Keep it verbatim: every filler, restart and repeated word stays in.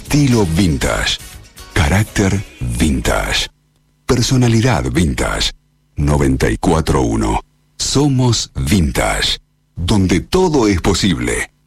Estilo vintage. Carácter vintage. Personalidad vintage. noventa y cuatro punto uno. Somos Vintage. Donde todo es posible.